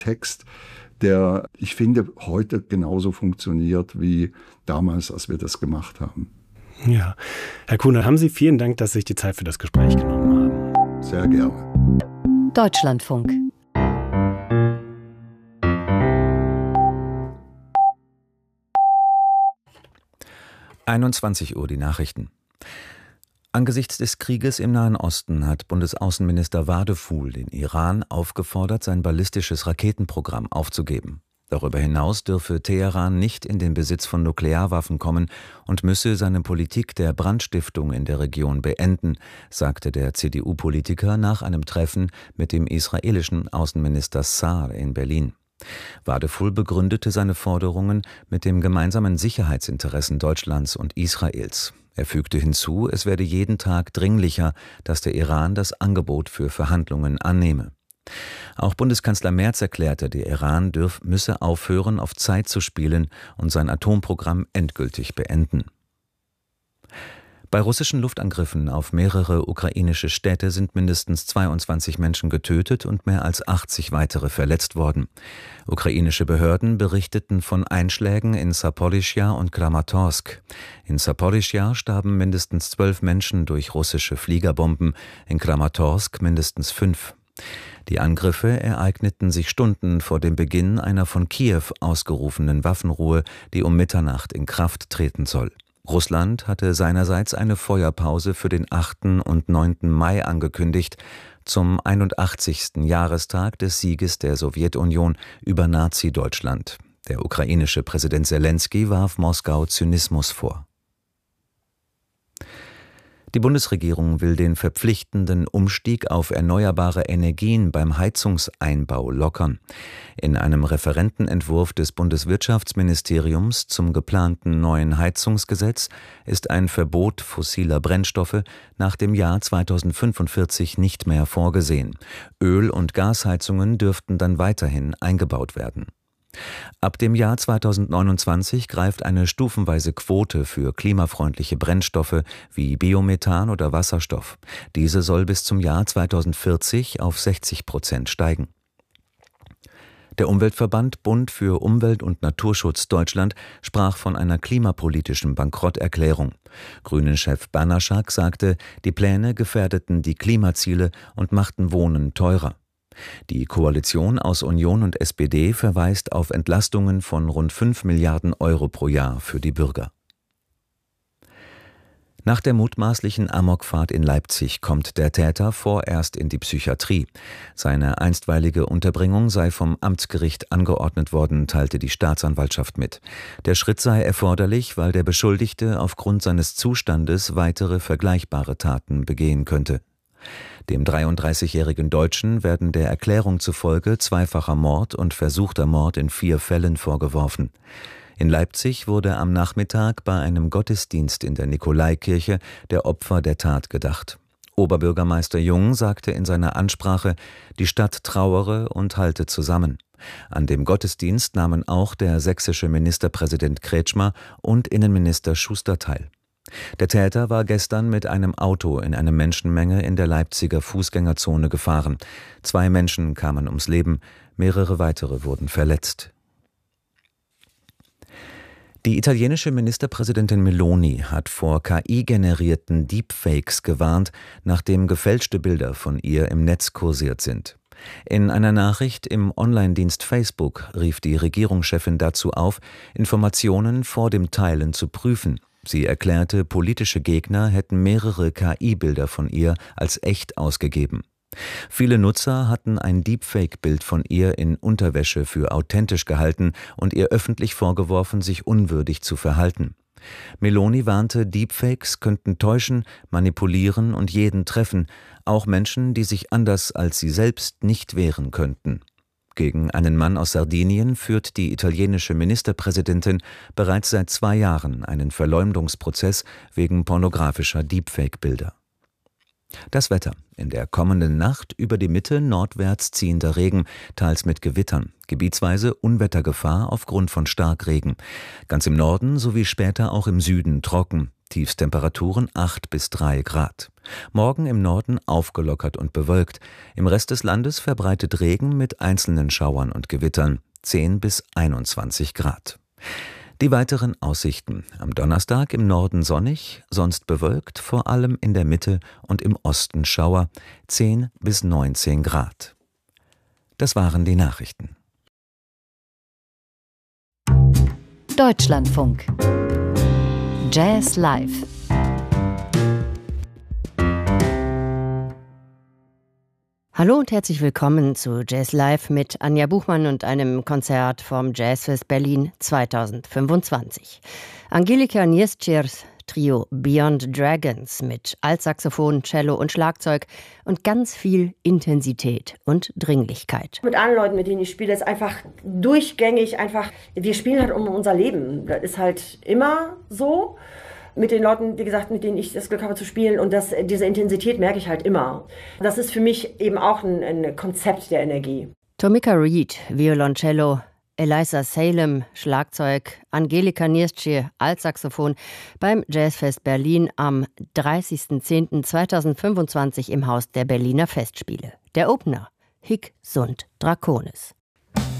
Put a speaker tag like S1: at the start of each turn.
S1: Text, der, ich finde, heute genauso funktioniert wie damals, als wir das gemacht haben.
S2: Ja, Herr Kuhner, haben Sie vielen Dank, dass Sie sich die Zeit für das Gespräch genommen haben.
S1: Sehr gerne.
S3: Deutschlandfunk.
S4: Uhr die Nachrichten. Angesichts des Krieges im Nahen Osten hat Bundesaußenminister Wadefuhl den Iran aufgefordert, sein ballistisches Raketenprogramm aufzugeben. Darüber hinaus dürfe Teheran nicht in den Besitz von Nuklearwaffen kommen und müsse seine Politik der Brandstiftung in der Region beenden, sagte der CDU-Politiker nach einem Treffen mit dem israelischen Außenminister Saar in Berlin. Wadefuhl begründete seine Forderungen mit den gemeinsamen Sicherheitsinteressen Deutschlands und Israels. Er fügte hinzu, es werde jeden Tag dringlicher, dass der Iran das Angebot für Verhandlungen annehme. Auch Bundeskanzler Merz erklärte, der Iran müsse aufhören, auf Zeit zu spielen und sein Atomprogramm endgültig beenden. Bei russischen Luftangriffen auf mehrere ukrainische Städte sind mindestens 22 Menschen getötet und mehr als 80 weitere verletzt worden. Ukrainische Behörden berichteten von Einschlägen in Saporischschja und Kramatorsk. In Saporischschja starben mindestens 12 Menschen durch russische Fliegerbomben, in Kramatorsk mindestens 5. Die Angriffe ereigneten sich Stunden vor dem Beginn einer von Kiew ausgerufenen Waffenruhe, die um Mitternacht in Kraft treten soll. Russland hatte seinerseits eine Feuerpause für den 8. und 9. Mai angekündigt, zum 81. Jahrestag des Sieges der Sowjetunion über Nazi-Deutschland. Der ukrainische Präsident Selenskyj warf Moskau Zynismus vor. Die Bundesregierung will den verpflichtenden Umstieg auf erneuerbare Energien beim Heizungseinbau lockern. In einem Referentenentwurf des Bundeswirtschaftsministeriums zum geplanten neuen Heizungsgesetz ist ein Verbot fossiler Brennstoffe nach dem Jahr 2045 nicht mehr vorgesehen. Öl- und Gasheizungen dürften dann weiterhin eingebaut werden. Ab dem Jahr 2029 greift eine stufenweise Quote für klimafreundliche Brennstoffe wie Biomethan oder Wasserstoff. Diese soll bis zum Jahr 2040 auf 60% steigen. Der Umweltverband Bund für Umwelt- und Naturschutz Deutschland sprach von einer klimapolitischen Bankrotterklärung. Grünen-Chef Banaschak sagte, die Pläne gefährdeten die Klimaziele und machten Wohnen teurer. Die Koalition aus Union und SPD verweist auf Entlastungen von rund 5 Milliarden Euro pro Jahr für die Bürger. Nach der mutmaßlichen Amokfahrt in Leipzig kommt der Täter vorerst in die Psychiatrie. Seine einstweilige Unterbringung sei vom Amtsgericht angeordnet worden, teilte die Staatsanwaltschaft mit. Der Schritt sei erforderlich, weil der Beschuldigte aufgrund seines Zustandes weitere vergleichbare Taten begehen könnte. Dem 33-jährigen Deutschen werden der Erklärung zufolge zweifacher Mord und versuchter Mord in 4 Fällen vorgeworfen. In Leipzig wurde am Nachmittag bei einem Gottesdienst in der Nikolaikirche der Opfer der Tat gedacht. Oberbürgermeister Jung sagte in seiner Ansprache, die Stadt trauere und halte zusammen. An dem Gottesdienst nahmen auch der sächsische Ministerpräsident Kretschmer und Innenminister Schuster teil. Der Täter war gestern mit einem Auto in eine Menschenmenge in der Leipziger Fußgängerzone gefahren. 2 Menschen kamen ums Leben, mehrere weitere wurden verletzt. Die italienische Ministerpräsidentin Meloni hat vor KI-generierten Deepfakes gewarnt, nachdem gefälschte Bilder von ihr im Netz kursiert sind. In einer Nachricht im Online-Dienst Facebook rief die Regierungschefin dazu auf, Informationen vor dem Teilen zu prüfen. Sie erklärte, politische Gegner hätten mehrere KI-Bilder von ihr als echt ausgegeben. Viele Nutzer hatten ein Deepfake-Bild von ihr in Unterwäsche für authentisch gehalten und ihr öffentlich vorgeworfen, sich unwürdig zu verhalten. Meloni warnte, Deepfakes könnten täuschen, manipulieren und jeden treffen, auch Menschen, die sich anders als sie selbst nicht wehren könnten. Gegen einen Mann aus Sardinien führt die italienische Ministerpräsidentin bereits seit 2 Jahren einen Verleumdungsprozess wegen pornografischer Deepfake-Bilder. Das Wetter. In der kommenden Nacht über die Mitte nordwärts ziehender Regen, teils mit Gewittern. Gebietsweise Unwettergefahr aufgrund von Starkregen. Ganz im Norden sowie später auch im Süden trocken. Tiefstemperaturen 8 bis 3 Grad. Morgen im Norden aufgelockert und bewölkt. Im Rest des Landes verbreitet Regen mit einzelnen Schauern und Gewittern. 10 bis 21 Grad. Die weiteren Aussichten. Am Donnerstag im Norden sonnig, sonst bewölkt, vor allem in der Mitte und im Osten Schauer, 10 bis 19 Grad. Das waren die Nachrichten.
S3: Deutschlandfunk. Jazz Live. Hallo und herzlich willkommen zu Jazz Live mit Anja Buchmann und einem Konzert vom Jazzfest Berlin 2025. Angelika Nieszczyrs Trio Beyond Dragons mit Altsaxophon, Cello und Schlagzeug und ganz viel Intensität und Dringlichkeit.
S5: Mit allen Leuten, mit denen ich spiele, ist einfach durchgängig wir spielen halt um unser Leben. Das ist halt immer so. Mit den Leuten, wie gesagt, mit denen ich das Glück habe zu spielen und diese Intensität merke ich halt immer. Das ist für mich eben auch ein Konzept der Energie.
S3: Tomika Reed, Violoncello, Eliza Salem, Schlagzeug, Angelika Nieszczyr, Altsaxophon beim Jazzfest Berlin am 30.10.2025 im Haus der Berliner Festspiele. Der Opener, Hic sunt Draconis.